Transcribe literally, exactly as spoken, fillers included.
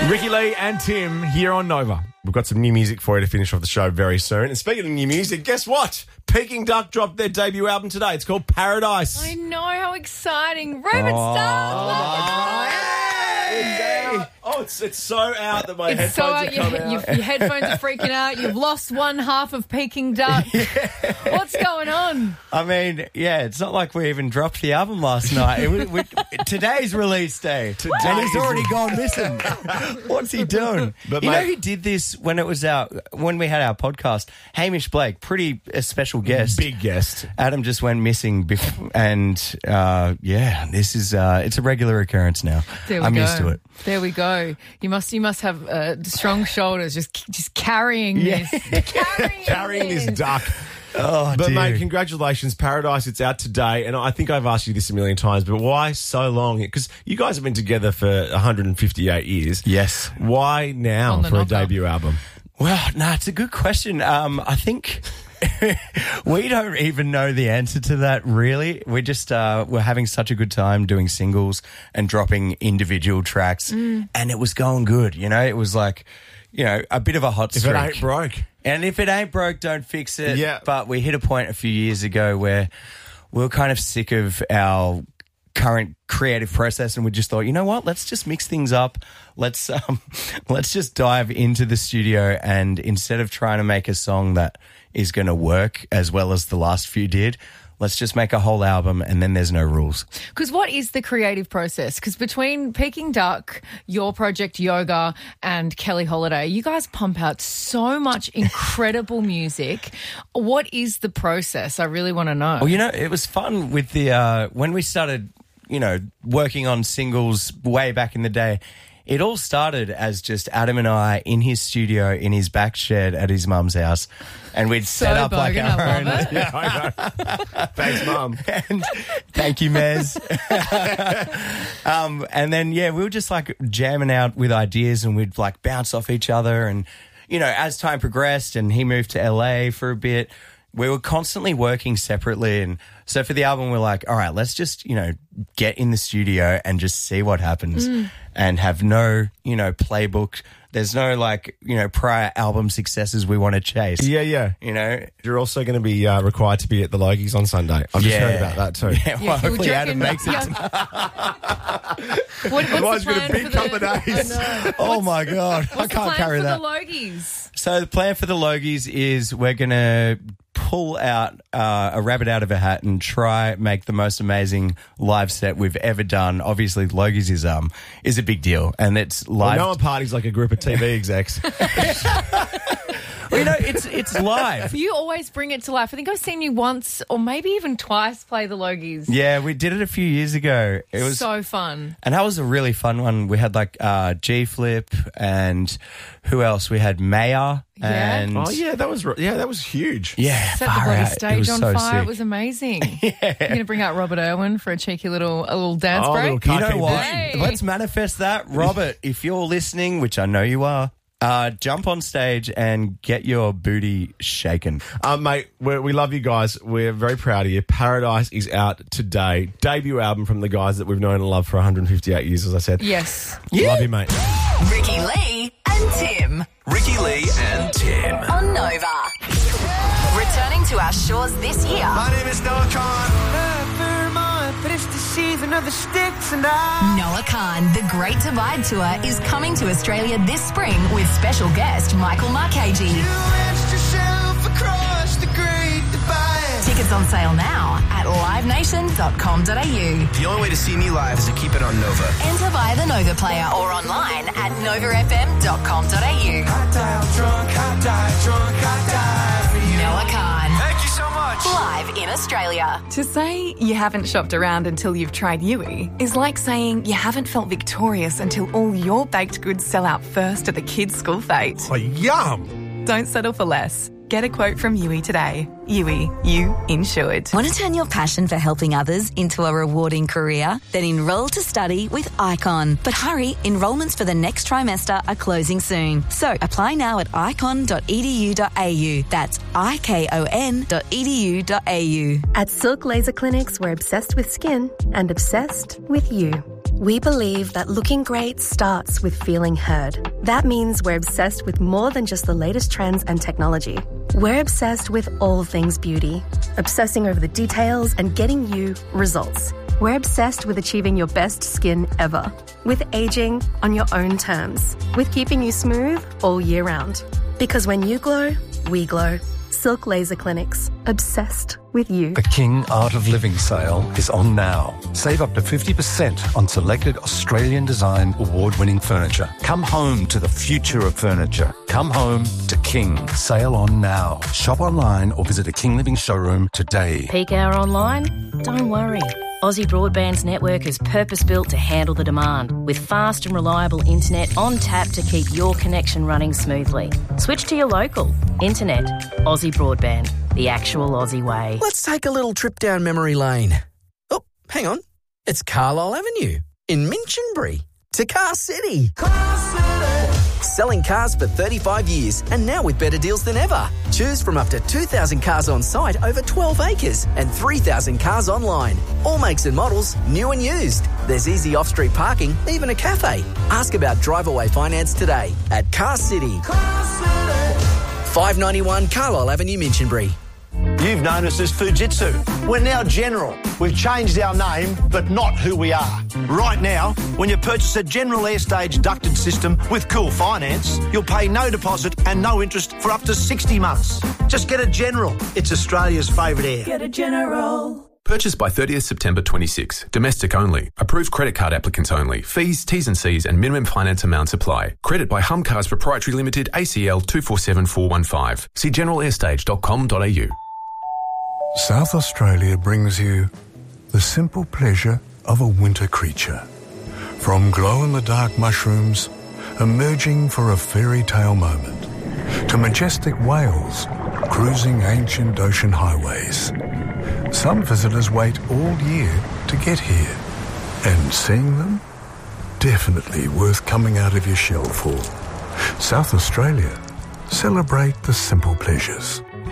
Ricky Lee and Tim here on Nova. We've got some new music for you to finish off the show very soon. And speaking of new music, guess what? Peking Duck dropped their debut album today. It's called Paradise. I know, how exciting. Ruben Oh, Starr. my God. Oh, it's it's so out that my It's so headphones out, are your, coming your, out. your headphones are freaking out. You've lost one half of Peking Duck. What's going on? I mean, yeah, it's not like we even dropped the album last night. It, was- we, today's release day. and he's already gone missing. What's he doing? But you mate- know who did this when it was our, when we had our podcast? Hamish Blake, pretty a special guest. Big guest. Adam just went missing, bef- and uh, yeah, this is uh, it's a regular occurrence now. There we I'm go. used to it. There we go. You must you must have uh, strong shoulders, just just carrying Yeah. this, carrying, Carrying this duck. Oh, But, dear. mate, congratulations. Paradise, it's out today. And I think I've asked you this a million times, but why so long? Because you guys have been together for one hundred fifty-eight years. Yes. Why now On the for a knocker. debut album? Well, no, it's a good question. Um, I think we don't even know the answer to that, really. We just uh, we're having such a good time doing singles and dropping individual tracks, and it was going good. You know, it was like, you know, a bit of a hot If streak. it ain't broke. And if it ain't broke, don't fix it. Yeah. But we hit a point a few years ago where we were kind of sick of our current creative process, and we just thought, you know what, let's just mix things up. Let's um, let's just dive into the studio, and instead of trying to make a song that is going to work as well as the last few did, let's just make a whole album, and then there's no rules. Because what is the creative process? Because between Peking Duck, your project Yoga, and Kelly Holiday, you guys pump out so much incredible music. What is the process? I really want to know. Well, you know, it was fun with the uh, when we started, you know, working on singles way back in the day. It all started as just Adam and I in his studio in his back shed at his mum's house, and we'd So set up like bogan, our I own. love it. Yeah, I know. Thanks, Mum. And thank you, Mez. um, and then yeah, we were just like jamming out with ideas, and we'd like bounce off each other. And you know, as time progressed, and he moved to L A for a bit, we were constantly working separately. And so for the album, we're like, all right, let's just, you know, get in the studio and just see what happens and have no, you know, playbook. There's no like, you know, prior album successes we want to chase. Yeah, yeah. You know? You're also going to be uh, required to be at the Logies on Sunday. I've just heard about that too. Yeah, well, Yeah, hopefully would you Adam reckon- makes it. yeah. What, what's Otherwise, the we've plan got a big for the, couple of days. I know. Oh my God. I What's can't the plan carry for that. the Logies? So the plan for the Logies is we're going to pull out uh, a rabbit out of a hat and try make the most amazing live set we've ever done. Obviously, Logies is um is a big deal, and it's Well, live. no one parties like a group of T V execs. Well, you know, it's it's live. You always bring it to life. I think I've seen you once or maybe even twice play the Logies. Yeah, we did it a few years ago. It was so fun. And that was a really fun one. We had like uh, G Flip and who else? We had Mayer Yeah. and Oh yeah, that was re- yeah, that was huge. yeah, Set the far bloody out. It stage was on so fire. sick. It was amazing. You're going to bring out Robert Irwin for a cheeky little a little dance Oh, break? little You know Cartoon what? Hey. Let's manifest that. Robert, if you're listening, which I know you are, uh, jump on stage and get your booty shaken. Um, mate, we're, we love you guys. We're very proud of you. Paradise is out today. Debut album from the guys that we've known and loved for one hundred fifty-eight years, as I said. Yes. Love you, mate. Ricky Lee and Tim Ricky Lee and Tim. on Nova. Returning to our shores this year. My name is Noah Khan. Vermont, but it's the season of the sticks and I. Noah Khan, The Great Divide Tour, is coming to Australia this spring with special guest Michael Marchese. You wedged yourself across the great divide. Tickets on sale now at live nation dot com dot a u. The only way to see me live is to keep it on Nova. Enter via the Nova player or online at nova f m dot com dot a u. I die drunk, I die drunk, I die for you. Noah Khan, Thank you so much. live in Australia. To say you haven't shopped around until you've tried Yui is like saying you haven't felt victorious until all your baked goods sell out first at the kids' school fete. Oh, yum. Don't settle for less. Get a quote from Yui today. Yui, you insured. Want to turn your passion for helping others into a rewarding career? Then enroll to study with Icon. But hurry, enrolments for the next trimester are closing soon. So apply now at icon dot e d u dot a u. That's I K O N dot e d u dot a u. At Silk Laser Clinics, we're obsessed with skin and obsessed with you. We believe that looking great starts with feeling heard. That means we're obsessed with more than just the latest trends and technology. We're obsessed with all things beauty, obsessing over the details and getting you results. We're obsessed with achieving your best skin ever, with aging on your own terms, with keeping you smooth all year round. Because when you glow, we glow. Silk Laser Clinics, obsessed with you. The King Art of Living sale is on now. Save up to fifty percent on selected Australian design award-winning furniture. Come home to the future of furniture. Come home to King. Sale on now. Shop online or visit a King Living showroom today. Peak hour online? Don't worry. Aussie Broadband's network is purpose-built to handle the demand, with fast and reliable internet on tap to keep your connection running smoothly. Switch to your local. Internet. Aussie Broadband. The actual Aussie way. Let's take a little trip down memory lane. Oh, hang on. It's Carlisle Avenue in Minchinbury to Car City. Car City. Selling cars for thirty-five years and now with better deals than ever. Choose from up to two thousand cars on site over twelve acres and three thousand cars online. All makes and models, new and used. There's easy off-street parking, even a cafe. Ask about drive-away finance today at Car City. Car City. five ninety-one Carlisle Avenue, Minchinbury. You've known us as Fujitsu. We're now General. We've changed our name, but not who we are. Right now, when you purchase a General Airstage ducted system with Cool Finance, you'll pay no deposit and no interest for up to sixty months. Just get a General. It's Australia's favourite air. Get a General. Purchase by thirtieth September twenty-six. Domestic only. Approved credit card applicants only. Fees, T's and C's and minimum finance amounts apply. Credit by Humcars Proprietary Limited, A C L two four seven four one five. See general airstage dot com dot a u. South Australia brings you the simple pleasure of a winter creature. From glow-in-the-dark mushrooms emerging for a fairy tale moment, to majestic whales cruising ancient ocean highways. Some visitors wait all year to get here, and seeing them, definitely worth coming out of your shell for. South Australia, celebrate the simple pleasures.